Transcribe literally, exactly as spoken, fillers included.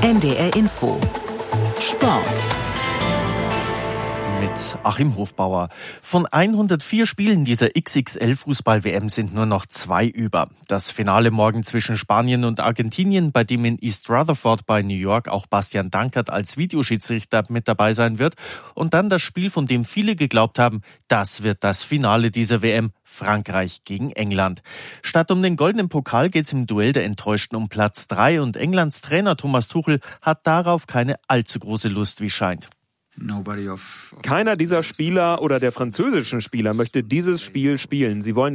N D R Info Sport mit Achim Hofbauer. Von hundertvier Spielen dieser X X L-Fußball-W M sind nur noch zwei über. Das Finale morgen zwischen Spanien und Argentinien, bei dem in East Rutherford bei New York auch Bastian Dankert als Videoschiedsrichter mit dabei sein wird. Und dann das Spiel, von dem viele geglaubt haben, das wird das Finale dieser W M, Frankreich gegen England. Statt um den goldenen Pokal geht's im Duell der Enttäuschten um Platz drei und Englands Trainer Thomas Tuchel hat darauf keine allzu große Lust, wie scheint. Keiner dieser Spieler oder der französischen Spieler möchte dieses Spiel spielen. Sie wollen